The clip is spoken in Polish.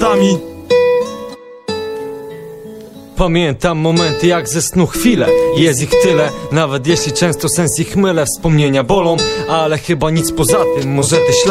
Tami. Pamiętam momenty jak ze snu chwile. Jest ich tyle, nawet jeśli często sens ich mylę. Wspomnienia bolą, ale chyba nic poza tym. Może te ślady